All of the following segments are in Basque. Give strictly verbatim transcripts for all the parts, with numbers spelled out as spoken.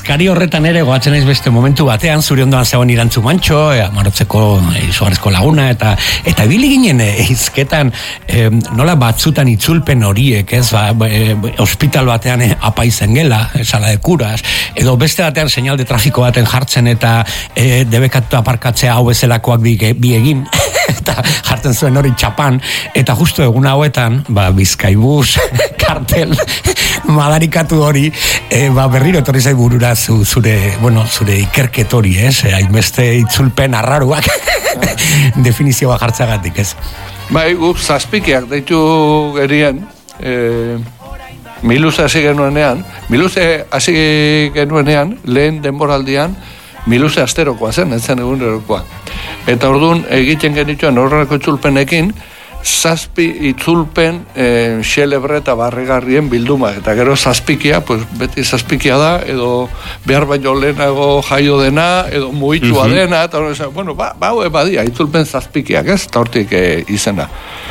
eskari horretan ere goatzen naiz beste momentu batean, zure ondoan zegoen Irantzu Mantxo, e, amarotzeko izugarrizko laguna, eta eta ibili ginen e, hizketan e, nola batzutan itzulpen horiek, ez, ba, e, hospital batean e, apaizen gela, sala de kuras, edo beste batean seinal de trafiko baten jartzen eta e, debekatu aparkatzea hau bezalakoak bi, bi egin, eta jartzen zuen hori txapan, eta justu egun hauetan, ba, Bizkaibus, kartel, madarikatu hori, e, ba, berriro etorri zai burura zu, zure, bueno, zure ikerket hori, ez? E, hainbeste itzulpen arraruak definizioa jartzagatik, ez? Bai, guk zazpikiak deitu gerien, e, Miluze hasi genuenean, Miluze hasi genuenean, lehen denboraldian, Miluze asterokoa zen, ez zen egunerokoa. Eta orduan egiten genituen horrelako itzulpenekin, zazpi itzulpen e, xelebre eta barregarrien bilduma. Eta gero zazpikia, pues, beti zazpikia da, edo behar baino lehenago jaio dena, edo muitua uh-huh. dena, eta hori, bueno, ba, ba, badia, itzulpen zazpikiak, ez, eta hortik e, izena.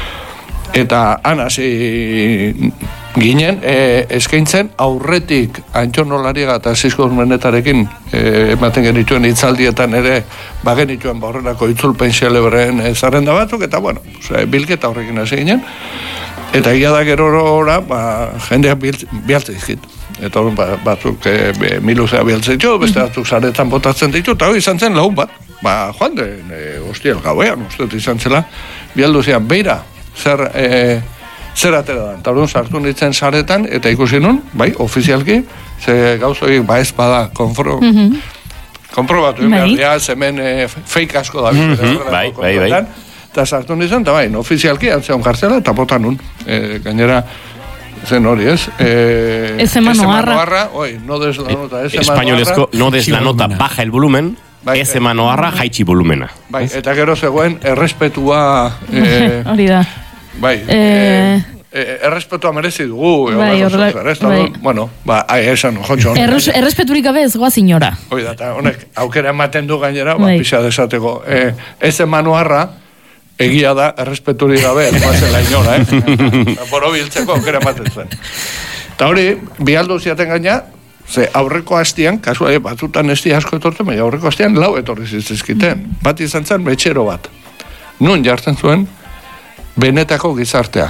Eta han hasi ginen, e, eskaintzen aurretik Antxonolariaga eta Sisko Urmenetarekin e, ematen genituen hitzaldietan ere bagenituen horrelako itzulpen xelebreen e, zarrenda batzuk, eta bueno, e, bilketa horrekin hasi ginen, eta egia da gero ora, ba, jendeak bialtze izkit. Eta hori ba, batzuk e, Miluzea bialtze ditu, beste batzuk zaretan botatzen ditu, eta hori izan zen lagun bat, ba, joan den, e, hostiel gauean, uste izan zela, bialdu zian, beira, zer, e, zer atera da. Eta hori sartu nintzen saretan, eta ikusi nun, bai, ofizialki, ze gauzoi, ba ez bada, konfro, mm-hmm. konprobatu, bai. Behar, zemen e, fake asko da, mm-hmm. bai, bai, bai. Eta sartu nintzen, eta bai, ofizialki, antzeon kartzela, eta bota nun, e, gainera, zen hori, ez? Eh, ese manoarra. Oi, no des la nota, ese manoarra. Españolezko, no des la nota, baja el volumen, bai, ese manoarra, jaitsi volumena. Bai, eta gero zegoen, errespetua... Eh, hori da. Bai, eh, eh, errespetua merezi dugu. Bai, horrela, bai. Bueno, ba, ai, esan, jotxon. Erres, errespeturik gabe ez goaz inora. Hoi da, eta honek, aukera ematen du gainera, ba, pisa desateko. Eh, ese manoarra, egia da, errespeturik gabe, ezbazela inora, eh? Boro biltzeko aukera ematen zuen. Eta hori, bialdu ziaten gaina, ze aurreko hastian, kasua, eh, batzutan esti asko etortzen, baina aurreko hastian lau etorri zizkiten. Bat izan zen, betxero bat. Nun jartzen zuen, benetako gizartea.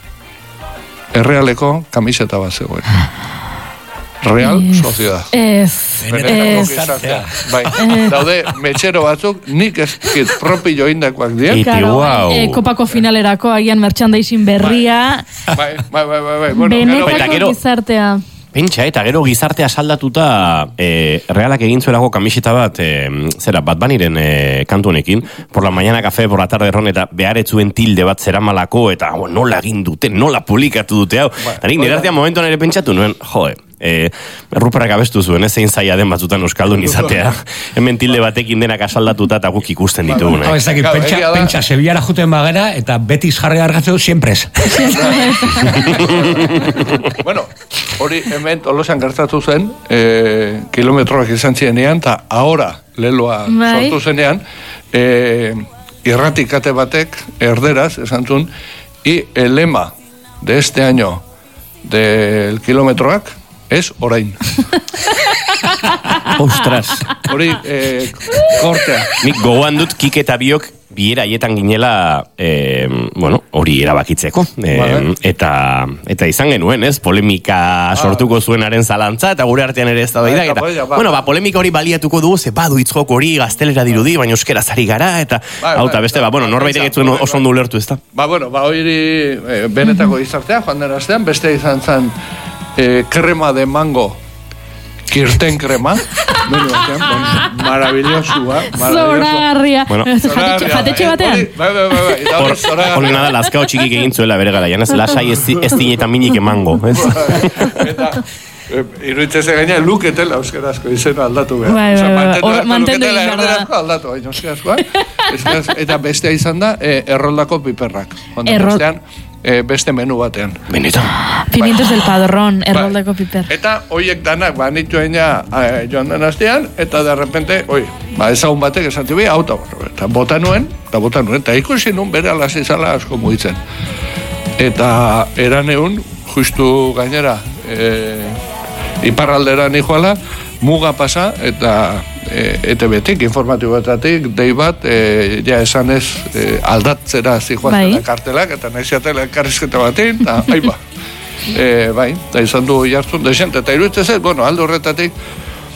Errealeko kamiseta bat zegoen. Real es, Sociedad. Ez. Benetako gizartea. Bai, daude, metxero batzuk, nik ezkit propio indakoak dien. Claro, wow. eh, kopako finalerako, agian merchandising berria. Bai, bai, bai, bai. bai. Bueno, benetako gero, gizartea. Pentsa, eta gero gizartea saldatuta e, realak egin zuelako kamiseta bat, e, zera, bat baniren e, kantu honekin, por la mañana café, por la tarde ron, eta beharetzuen tilde bat zera malako, eta oh, nola egin dute, nola publikatu dute hau. Ba, eta nik nire momentuan ere pentsatu nuen, joe, e, Ruperrak abestu zuen, ez zein zaila den batzutan euskaldun izatea. Hemen tilde batekin denak asaldatuta eta guk ikusten ditugun. Hau, ez dakit, pentsa, pentsa, Sevillara juten bagera, eta Betis jarri argatzeu, siemprez. Bueno, hori hemen Tolosan gertatu zen, eh, kilometroak izan zienean, eta ahora leloa sortu zenean, eh, irratikate batek, erderaz, esan zuen, y el lema de este año del kilometroak es orain. Ostras. Hori, eh, kortea. Nik gogoan dut kik eta biok biera haietan ginela, eh, bueno, hori erabakitzeko. Eh, vale. eta, eta izan genuen, ez? Polemika sortuko zuenaren zalantza, eta gure artean ere ez da daida. Eta, ba. Bueno, ba, polemika hori baliatuko dugu, ze badu itzjok hori gaztelera dirudi, baina euskera zari gara, eta ba, hau, eta beste, ba, bueno, norbaitek etzuen oso ondo ulertu, ez da? Ba, bueno, ba, hori eh, benetako izartea, joan den astean, beste izan zen eh, krema de mango, kirten krema, bueno, maravillosoa, zoragarria. Bueno, jatetxe batean. Bai, bai, bai. Hori nada, lazkao txikik egin zuela bere garaian, ez lasai ez dinetan minik emango. Eta, iruditzeze gaina, luketela euskarazko izena aldatu behar. Bai, bai, bai. Mantendu egin behar da. Aldatu, baina euskarazkoa. Eta bestea izan da, erroldako piperrak. Erroldako. E, beste menu batean. Benetan. Pimientos del Padrón, erroldeko piper. Eta hoiek danak, ba, nituen ja e, joan den astean, eta de repente, oi, ba, ezagun batek esan tibi, auta, eta bota nuen, eta bota nuen, eta ikusi nuen bere alazizala asko mugitzen. Eta eran egun, justu gainera, e, iparraldera nijoala, muga pasa, eta e, E T B-tik, informatiboetatik, dei bat, e, ja esan ez, e, aldatzera zijoaztela Bai. kartelak, eta nahiziatela elkarrizketa batein, eta aiba. E, bai, eta izan du jartzun desente, eta iruditzen zait, bueno, alde horretatik,